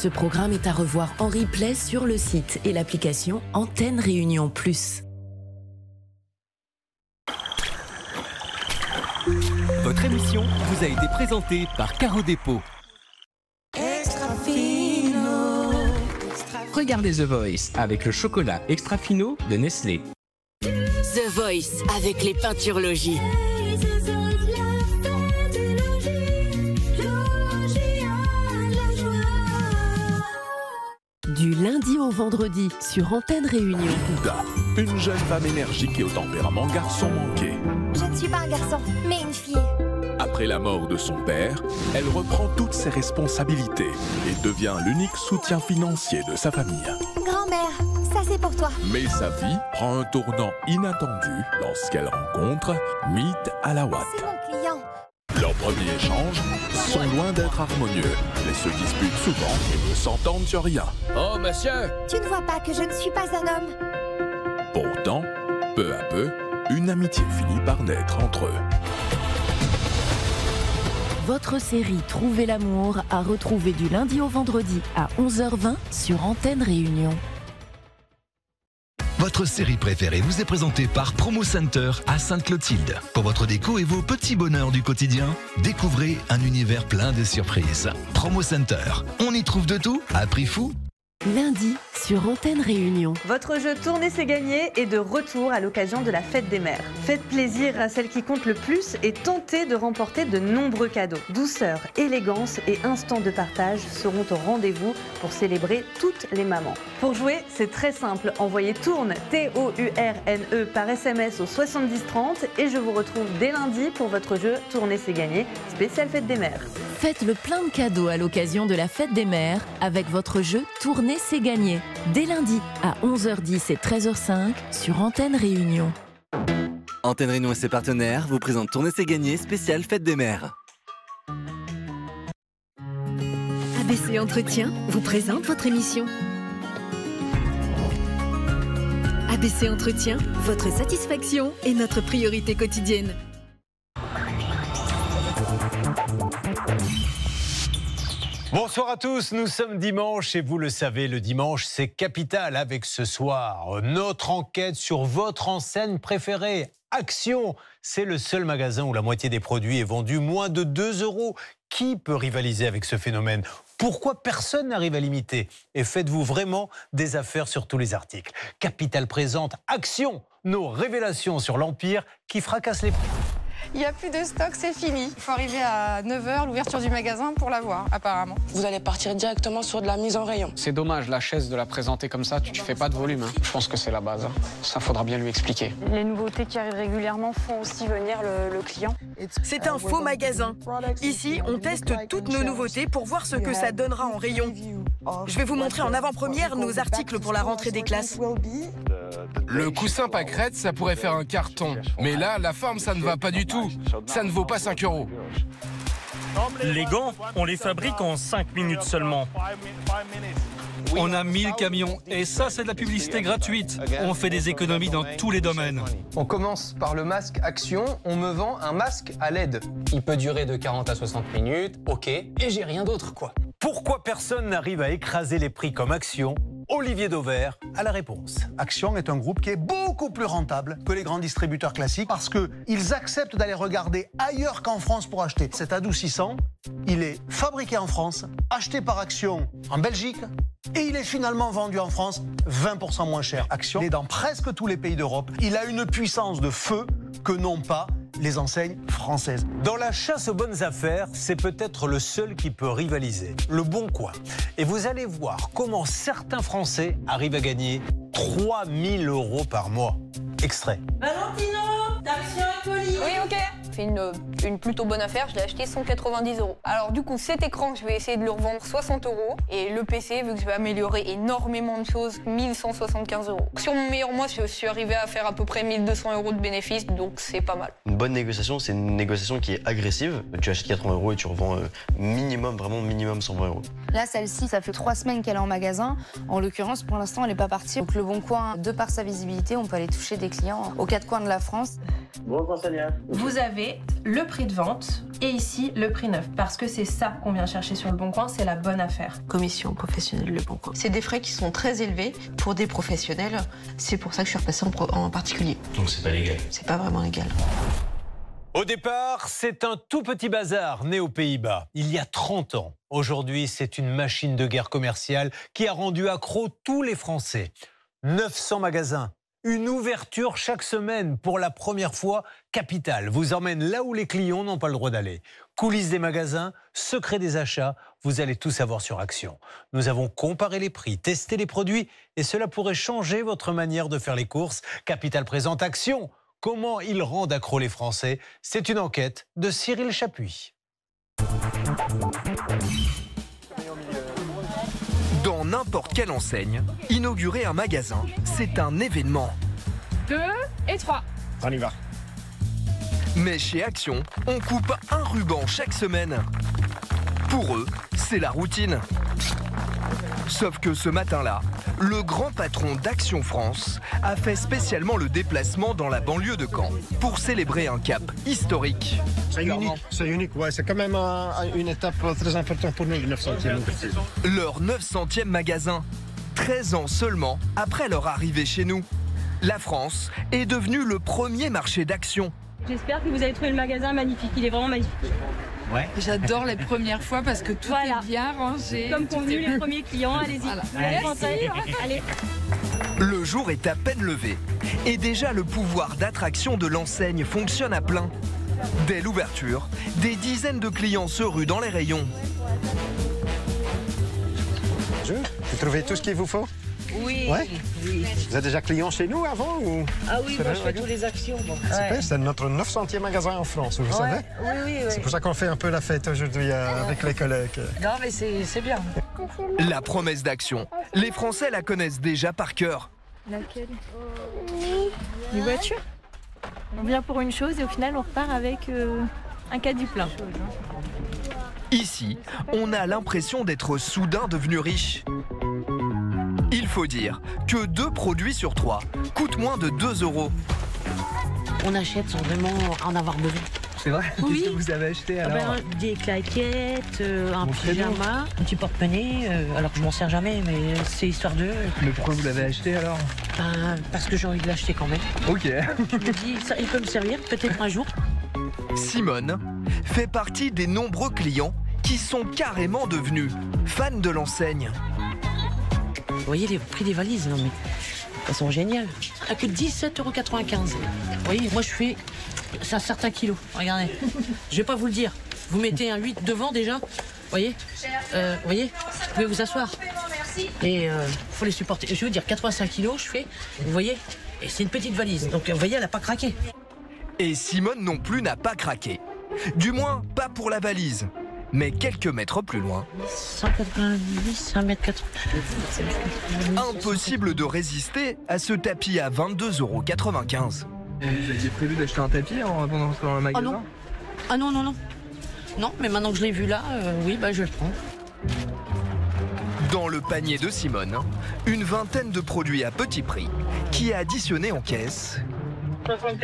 Ce programme est à revoir en replay sur le site et l'application Antenne Réunion Plus. Votre émission vous a été présentée par Caro Dépôt. Extra fino. Regardez The Voice avec le chocolat extra fino de Nestlé. The Voice avec les peintures Logis. Du lundi au vendredi sur Antenne Réunion. Ouda, une jeune femme énergique et au tempérament garçon manqué. Je ne suis pas un garçon, mais une fille. Après la mort de son père, elle reprend toutes ses responsabilités et devient l'unique soutien financier de sa famille. Grand-mère, ça c'est pour toi. Mais sa vie prend un tournant inattendu lorsqu'elle rencontre Meet Alawat. C'est mon client. Leurs premiers échanges sont loin d'être harmonieux. Les se disputent souvent et ne s'entendent sur rien. Oh monsieur! Tu ne vois pas que je ne suis pas un homme? Pourtant, peu à peu, une amitié finit par naître entre eux. Votre série Trouver l'amour à retrouver du lundi au vendredi à 11h20 sur Antenne Réunion. Votre série préférée vous est présentée par Promo Center à Sainte-Clotilde. Pour votre déco et vos petits bonheurs du quotidien, découvrez un univers plein de surprises. Promo Center, on y trouve de tout à prix fou. Lundi sur Antenne Réunion. Votre jeu Tourner c'est gagné est de retour à l'occasion de la fête des mères. Faites plaisir à celle qui compte le plus et tentez de remporter de nombreux cadeaux. Douceur, élégance et instant de partage seront au rendez-vous pour célébrer toutes les mamans. Pour jouer, c'est très simple. Envoyez Tourne, T-O-U-R-N-E par SMS au 7030 et je vous retrouve dès lundi pour votre jeu Tourner c'est gagné, spécial fête des mères. Faites le plein de cadeaux à l'occasion de la fête des mères avec votre jeu Tourner c'est gagné. Dès lundi à 11h10 et 13h05 sur Antenne Réunion. Antenne Réunion et ses partenaires vous présentent Tourner c'est gagné spécial fête des mères. ABC Entretien vous présente votre émission. ABC Entretien, votre satisfaction est notre priorité quotidienne. Bonsoir à tous, nous sommes dimanche et vous le savez, le dimanche c'est capital avec ce soir notre enquête sur votre enseigne préférée. Action, c'est le seul magasin où la moitié des produits est vendu moins de 2 €. Qui peut rivaliser avec ce phénomène ? Pourquoi personne n'arrive à l'imiter ? Et faites-vous vraiment des affaires sur tous les articles ? Capital présente Action, nos révélations sur l'Empire qui fracasse les prix. Il n'y a plus de stock, c'est fini. Il faut arriver à 9h, l'ouverture du magasin, pour l'avoir, apparemment. Vous allez partir directement sur de la mise en rayon. C'est dommage, la chaise, de la présenter comme ça, tu fais pas de volume. Je pense que c'est la base. Ça, faudra bien lui expliquer. Les nouveautés qui arrivent régulièrement font aussi venir le client. C'est un faux magasin. Ici, on teste toutes nos nouveautés pour voir ce que ça donnera en rayon. Je vais vous montrer en avant-première nos articles pour la rentrée des classes. Le coussin pâquerette, ça pourrait faire un carton. Mais là, la forme, ça ne va pas du tout. Ça ne vaut pas 5 €. Les gants, on les fabrique en 5 minutes seulement. On a 1000 camions et ça, c'est de la publicité gratuite. On fait des économies dans tous les domaines. On commence par le masque Action. On me vend un masque à LED. Il peut durer de 40 à 60 minutes, ok, et j'ai rien d'autre, quoi. Pourquoi personne n'arrive à écraser les prix comme Action ? Olivier Dauvert a la réponse. Action est un groupe qui est beaucoup plus rentable que les grands distributeurs classiques parce qu'ils acceptent d'aller regarder ailleurs qu'en France pour acheter. Cet adoucissant, il est fabriqué en France, acheté par Action en Belgique et il est finalement vendu en France 20% moins cher. Action est dans presque tous les pays d'Europe. Il a une puissance de feu que n'ont pas les enseignes françaises. Dans la chasse aux bonnes affaires, c'est peut-être le seul qui peut rivaliser, Le Bon Coin. Et vous allez voir comment certains Français arrivent à gagner 3 000 € par mois. Extrait. Valentino, d'Action et Colis. Oui, ok. C'est une plutôt bonne affaire, je l'ai acheté 190 €. Alors du coup, cet écran, je vais essayer de le revendre 60 €. Et le PC, vu que je vais améliorer énormément de choses, 1175 €. Sur mon meilleur mois, je suis arrivé à faire à peu près 1200 € de bénéfices, donc c'est pas mal. Une bonne négociation, c'est une négociation qui est agressive. Tu achètes 80 € et tu revends minimum 120 €. Là, celle-ci, ça fait 3 semaines qu'elle est en magasin. En l'occurrence, pour l'instant, elle n'est pas partie. Donc Le Bon Coin, de par sa visibilité, on peut aller toucher des clients aux 4 coins de la France. Bonjour Sonia. Vous avez le prix de vente et ici le prix neuf. Parce que c'est ça qu'on vient chercher sur Le Bon Coin, c'est la bonne affaire. Commission professionnelle Le Bon Coin. C'est des frais qui sont très élevés pour des professionnels. C'est pour ça que je suis repassée en particulier. Donc c'est pas légal. C'est pas vraiment légal. Au départ, c'est un tout petit bazar né aux Pays-Bas, il y a 30 ans. Aujourd'hui, c'est une machine de guerre commerciale qui a rendu accro tous les Français. 900 magasins, une ouverture chaque semaine pour la première fois. Capital vous emmène là où les clients n'ont pas le droit d'aller. Coulisses des magasins, secrets des achats, vous allez tout savoir sur Action. Nous avons comparé les prix, testé les produits et cela pourrait changer votre manière de faire les courses. Capital présente Action. Comment ils rendent accro les Français? C'est une enquête de Cyril Chapuis. Dans n'importe quelle enseigne, inaugurer un magasin, c'est un événement. 2 et 3. On y va. Mais chez Action, on coupe un ruban chaque semaine. Pour eux, c'est la routine. Sauf que ce matin-là, le grand patron d'Action France a fait spécialement le déplacement dans la banlieue de Caen pour célébrer un cap historique. C'est unique, ouais, c'est quand même une étape très importante pour nous, le 900e. Leur 900e magasin, 13 ans seulement après leur arrivée chez nous. La France est devenue le premier marché d'Action. J'espère que vous avez trouvé le magasin magnifique, il est vraiment magnifique. Ouais. J'adore les premières fois parce que tout est bien rangé. Comme convenu, les premiers clients, allez-y. Voilà. Allez. Le jour est à peine levé et déjà le pouvoir d'attraction de l'enseigne fonctionne à plein. Dès l'ouverture, des dizaines de clients se ruent dans les rayons. Vous trouvez tout ce qu'il vous faut? Oui, ouais? Oui. Vous êtes déjà client chez nous avant ou... Ah oui, moi je fais tous les actions. Bon. Super, c'est notre 900e magasin en France, vous savez? Oui. C'est pour ça qu'on fait un peu la fête aujourd'hui avec les collègues. Non mais c'est bien. La promesse d'Action, les Français la connaissent déjà par cœur. Laquelle? Les voitures. On vient pour une chose et au final on repart avec un caddie plein. Ici, on a l'impression d'être soudain devenu riche. Il faut dire que 2 produits sur 3 coûtent moins de 2 €. On achète sans vraiment en avoir besoin. C'est vrai? Oui. Qu'est-ce que vous avez acheté alors? Des claquettes, un pyjama, un petit porte-monnaie, alors que je m'en sers jamais, mais c'est histoire de... Mais pourquoi vous l'avez acheté alors? Parce que j'ai envie de l'acheter quand même. Ok. Je me dis, ça, il peut me servir peut-être un jour. Simone fait partie des nombreux clients qui sont carrément devenus fans de l'enseigne. Vous voyez les prix des valises, non mais elles sont géniales. À que 17,95 €. Vous voyez, moi je fais... C'est un certain kilo, regardez. Je vais pas vous le dire. Vous mettez un 8 devant déjà. Vous voyez, vous pouvez vous asseoir. Et faut les supporter. Je veux dire, 85 kilos, je fais. Vous voyez, et c'est une petite valise. Donc vous voyez, elle n'a pas craqué. Et Simone non plus n'a pas craqué. Du moins, pas pour la valise. Mais quelques mètres plus loin... 190, 1m80. Impossible de résister à ce tapis à 22,95 €. Vous aviez prévu d'acheter un tapis avant d'entrer dans le magasin? Ah non. Non, mais maintenant que je l'ai vu là, oui, je le prends. Dans le panier de Simone, une vingtaine de produits à petit prix qui est additionné en caisse.